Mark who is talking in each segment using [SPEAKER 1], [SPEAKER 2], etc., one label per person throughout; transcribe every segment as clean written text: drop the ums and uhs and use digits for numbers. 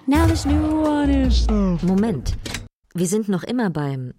[SPEAKER 1] Now this new one is... Moment, wir sind noch immer beim...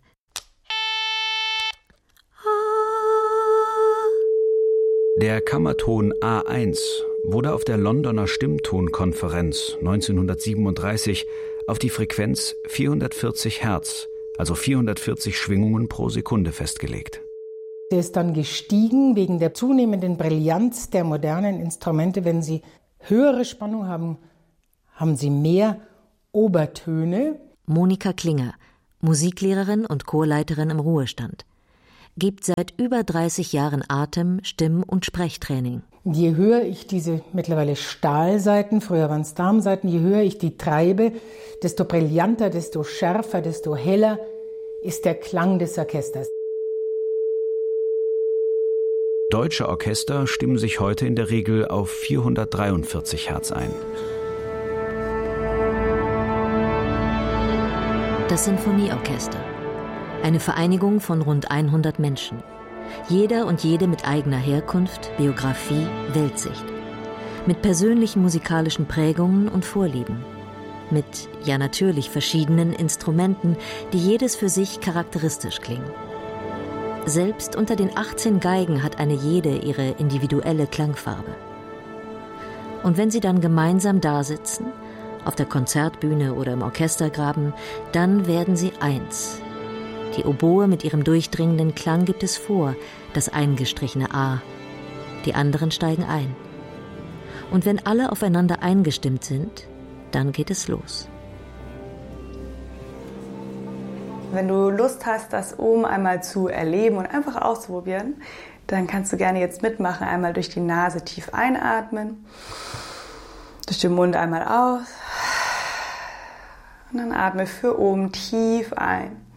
[SPEAKER 2] Der Kammerton A1 wurde auf der Londoner Stimmtonkonferenz 1937 auf die Frequenz 440 Hertz, also 440 Schwingungen pro Sekunde festgelegt.
[SPEAKER 3] Der ist dann gestiegen wegen der zunehmenden Brillanz der modernen Instrumente. Wenn sie höhere Spannung haben, haben sie mehr Obertöne.
[SPEAKER 1] Monika Klinger, Musiklehrerin und Chorleiterin im Ruhestand, gibt seit über 30 Jahren Atem-, Stimm- und Sprechtraining.
[SPEAKER 3] Je höher ich diese mittlerweile Stahlsaiten, früher waren es Darmsaiten, je höher ich die treibe, desto brillanter, desto schärfer, desto heller ist der Klang des Orchesters.
[SPEAKER 2] Deutsche Orchester stimmen sich heute in der Regel auf 443 Hertz ein.
[SPEAKER 1] Das Sinfonieorchester. Eine Vereinigung von rund 100 Menschen. Jeder und jede mit eigener Herkunft, Biografie, Weltsicht. Mit persönlichen musikalischen Prägungen und Vorlieben. Mit, ja natürlich, verschiedenen Instrumenten, die jedes für sich charakteristisch klingen. Selbst unter den 18 Geigen hat eine jede ihre individuelle Klangfarbe. Und wenn sie dann gemeinsam dasitzen, auf der Konzertbühne oder im Orchestergraben, dann werden sie eins. Die Oboe mit ihrem durchdringenden Klang gibt es vor, das eingestrichene A. Die anderen steigen ein. Und wenn alle aufeinander eingestimmt sind, dann geht es los.
[SPEAKER 4] Wenn du Lust hast, das oben einmal zu erleben und einfach auszuprobieren, dann kannst du gerne jetzt mitmachen. Einmal durch die Nase tief einatmen, durch den Mund einmal aus und dann atme für oben tief ein.